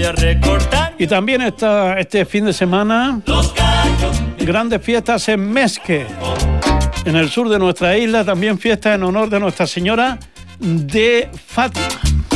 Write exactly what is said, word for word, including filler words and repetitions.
voy a recortar. Y también está este fin de semana grandes fiestas en Mesque, en el sur de nuestra isla, también fiestas en honor de Nuestra Señora de Fátima.